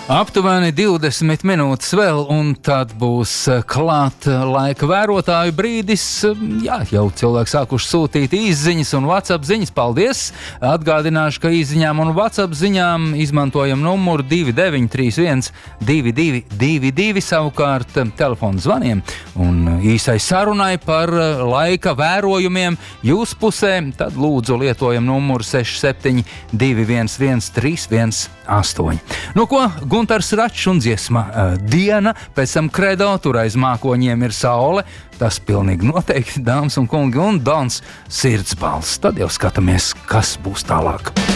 Aptuveni 20 minūtes vēl, un tad būs klāt laika vērotāju brīdis. Jā, jau cilvēki sākuši sūtīt īsziņas un WhatsApp ziņas. Paldies! Atgādināšu, ka īsziņām un WhatsApp ziņām izmantojam numuru 2931 2222, savukārt telefonu zvaniem un īsai sarunai par laika vērojumiem jūsu pusē. Tad lūdzu lietojam numuru 67 211 318. Nu ko? Guntars Račs un dziesma Diena, pēc tam Kredo, tur aiz mākoņiem ir saule. Tas pilnīgi noteikti, dāmas un kungi, un Dons Sirdsbalss. Tad jau skatāmies, kas būs tālāk.